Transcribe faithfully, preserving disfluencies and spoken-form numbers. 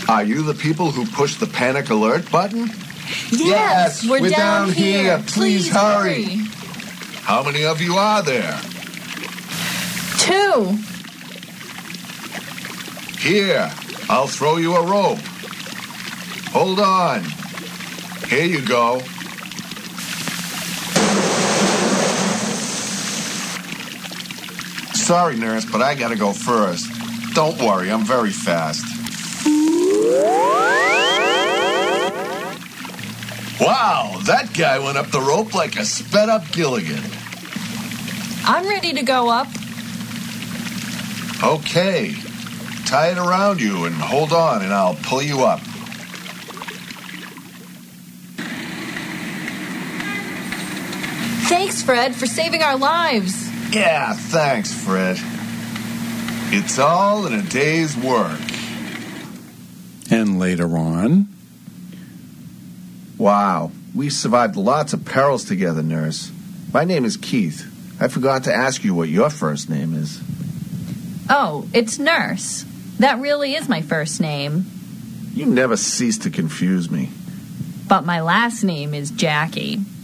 Are you the people who pushed the panic alert button? Yes, we're, we're down, down here. here. Please hurry. How many of you are there? Two. Here, I'll throw you a rope. Hold on. Here you go. Sorry, nurse, but I gotta go first. Don't worry, I'm very fast. Wow, that guy went up the rope like a sped-up Gilligan. I'm ready to go up. Okay. Tie it around you and hold on, and I'll pull you up. Thanks, Fred, for saving our lives. Yeah, thanks, Fred. It's all in a day's work. And later on... Wow, we survived lots of perils together, nurse. My name is Keith. I forgot to ask you what your first name is. Oh, it's Nurse. That really is my first name. You never cease to confuse me. But my last name is Jackie.